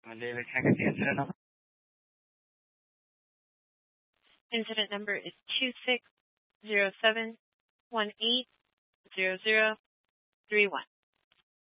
David, can I get the incident number? Incident number is 2607180031.